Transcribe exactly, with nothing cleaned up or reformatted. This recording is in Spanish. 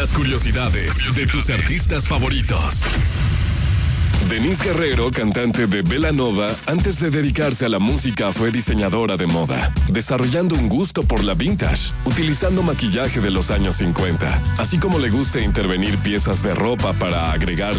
Las curiosidades de tus artistas favoritos. Denise Guerrero, cantante de Belanova, antes de dedicarse a la música fue diseñadora de moda, desarrollando un gusto por la vintage, utilizando maquillaje de los años cincuenta, así como le gusta intervenir piezas de ropa para agregar